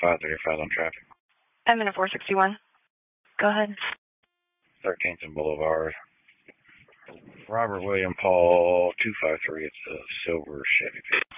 535 on traffic. I'm in a 461. Go ahead. 13th and Boulevard. Robert William Paul 253. It's a silver Chevy.